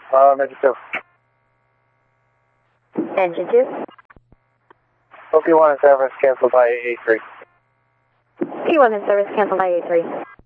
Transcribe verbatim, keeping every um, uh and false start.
Um, engine two. Engine two. O P one in service, canceled by A three. P one in service, cancel by A three.